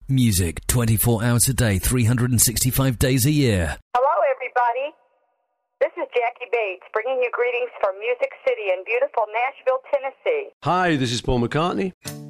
Music 24 hours a day, 365 days a year. Hello, everybody. This is Jackie Bates, bringing you greetings from Music City in beautiful Nashville, Tennessee. Hi, this is Paul McCartney.